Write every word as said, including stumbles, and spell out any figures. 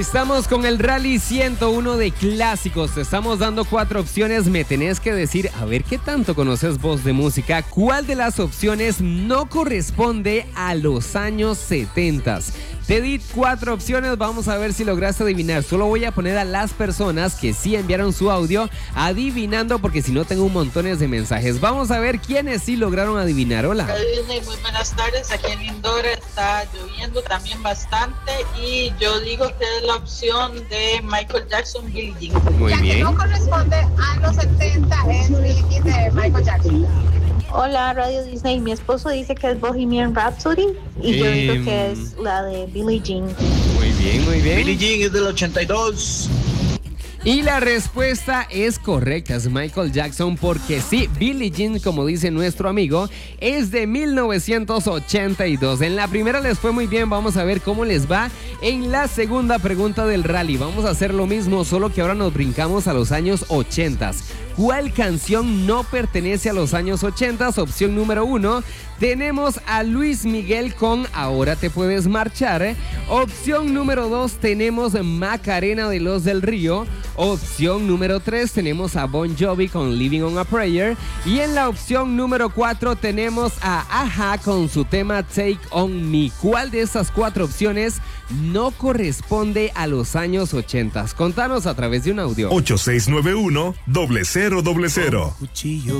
Estamos con el Rally ciento uno de clásicos. Te estamos dando cuatro opciones. Me tenés que decir, a ver qué tanto conoces vos de música. ¿Cuál de las opciones no corresponde a los años setenta? Te di cuatro opciones. Vamos a ver si lograste adivinar. Solo voy a poner a las personas que sí enviaron su audio adivinando, porque si no tengo un montón de mensajes. Vamos a ver quiénes sí lograron adivinar. Hola. Disney, muy buenas tardes. Aquí en Lindora está lloviendo también bastante y yo digo que es la opción de Michael Jackson, Billie Jean. Muy Ya bien. que no corresponde a los setenta, es Billie Jean de Michael Jackson. Hola, Radio Disney. Mi esposo dice que es Bohemian Rhapsody y yo Em. digo que es la de Billie Jean. Muy bien, muy bien. Billie Jean es del ochenta y dos. Y la respuesta es correcta, es Michael Jackson, porque sí, Billie Jean, como dice nuestro amigo, es de mil novecientos ochenta y dos. En la primera les fue muy bien, vamos a ver cómo les va en la segunda pregunta del rally. Vamos a hacer lo mismo, solo que ahora nos brincamos a los años ochenta. ¿Cuál canción no pertenece a los años ochenta? Opción número uno, tenemos a Luis Miguel con Ahora te puedes marchar. Opción número dos, tenemos Macarena de los del Río. Opción número tres, tenemos a Bon Jovi con Living on a Prayer. Y en la opción número cuatro tenemos a Aja con su tema Take On Me. ¿Cuál de estas cuatro opciones no corresponde a los años ochenta? Contanos a través de un audio. ocho seis nueve uno, cero cero cero. Cuchillo.